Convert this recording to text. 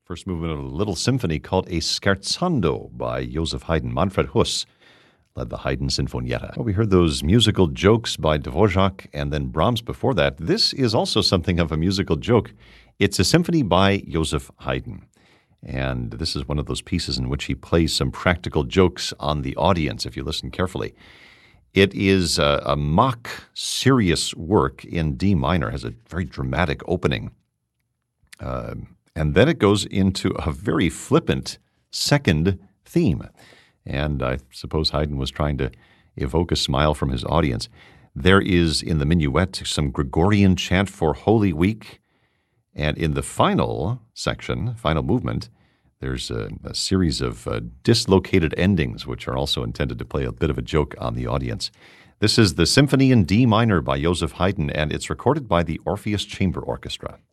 First movement of a little symphony called a Scherzando by Joseph Haydn. Manfred Huss led the Haydn Sinfonietta. Well, we heard those musical jokes by Dvorak and then Brahms before that. This is also something of a musical joke. It's a symphony by Joseph Haydn. And this is one of those pieces in which he plays some practical jokes on the audience, if you listen carefully. It is a mock serious work in D minor. It has a very dramatic opening. And then it goes into a very flippant second theme. And I suppose Haydn was trying to evoke a smile from his audience. There is, in the minuet, some Gregorian chant for Holy Week. And in the final section, final movement, there's a series of dislocated endings, which are also intended to play a bit of a joke on the audience. This is the Symphony in D minor by Joseph Haydn, and it's recorded by the Orpheus Chamber Orchestra.